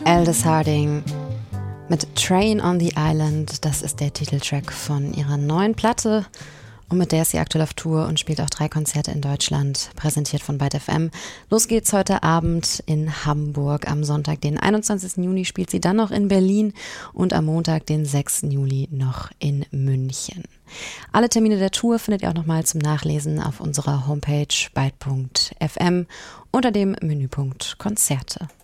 Aldous Harding mit Train on the Island. Das ist der Titeltrack von ihrer neuen Platte und mit der ist sie aktuell auf Tour und spielt auch 3 Konzerte in Deutschland, präsentiert von Byte FM. Los geht's heute Abend in Hamburg. Am Sonntag, den 21. Juni, spielt sie dann noch in Berlin und am Montag, den 6. Juli, noch in München. Alle Termine der Tour findet ihr auch nochmal zum Nachlesen auf unserer Homepage byte.fm unter dem Menüpunkt Konzerte.